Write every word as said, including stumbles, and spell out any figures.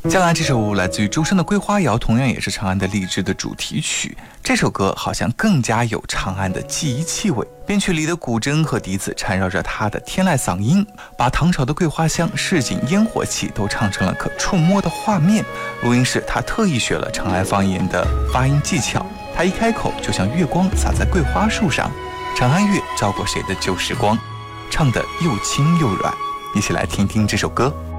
接下来这首来自于周深的《桂花谣》，同样也是长安的励志的主题曲。这首歌好像更加有长安的记忆气味，编曲里的古筝和笛子缠绕着他的天籁嗓音，把唐朝的桂花香、市井烟火气都唱成了可触摸的画面。录音室他特意学了长安方言的发音技巧，他一开口就像月光洒在桂花树上，长安月照过谁的旧时光，唱得又轻又软。一起来听听这首歌。